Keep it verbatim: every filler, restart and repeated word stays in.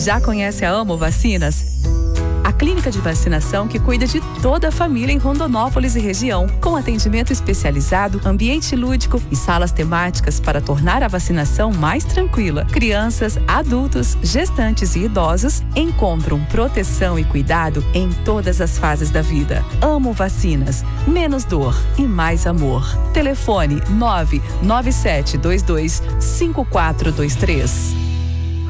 Já conhece a Amo Vacinas? A clínica de vacinação que cuida de toda a família em Rondonópolis e região, com atendimento especializado, ambiente lúdico e salas temáticas para tornar a vacinação mais tranquila. Crianças, adultos, gestantes e idosos encontram proteção e cuidado em todas as fases da vida. Amo Vacinas. Menos dor e mais amor. Telefone nove nove sete dois dois cinco quatro dois três.